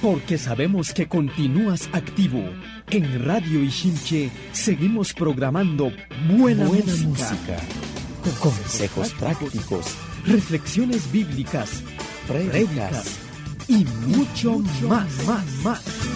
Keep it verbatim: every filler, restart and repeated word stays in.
porque sabemos que continúas activo. En Radio Iximche seguimos programando buena, buena música, música, consejos prácticos, reflexiones bíblicas, prédicas y mucho más, más, más.